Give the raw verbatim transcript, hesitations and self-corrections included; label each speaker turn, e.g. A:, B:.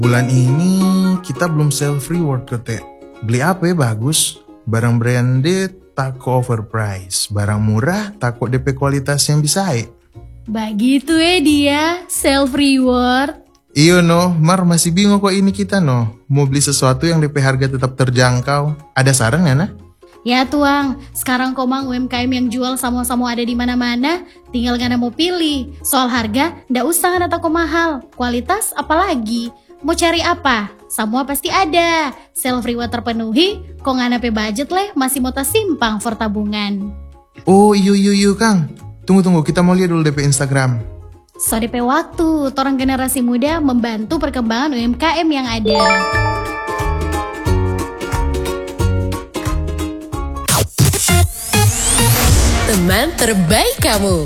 A: Bulan ini kita belum self reward ke Teh. Beli apa ya bagus? Barang branded takut overprice. Barang murah takut D P kualitas yang bisa baik.
B: Begitu ya dia, self reward.
A: Iyo no, Mar masih bingung kok ini kita no. Mau beli sesuatu yang D P harga tetap terjangkau. Ada saran ya nah?
B: Ya tuang, sekarang komang U M K M yang jual samo-samo ada di mana-mana, tinggal ngana mau pilih. Soal harga, ndak usah ngana tako mahal. Kualitas apalagi. Mau cari apa? Semua pasti ada. Self reward terpenuhi, kok ngana pe budget leh masih mau tas simpang for tabungan.
A: Oh iyo iyo iyo Kang. Tunggu tunggu, kita mau lihat dulu D P Instagram.
B: So D P waktu, torang generasi muda membantu perkembangan U M K M yang ada.
C: Teman terbaik kamu.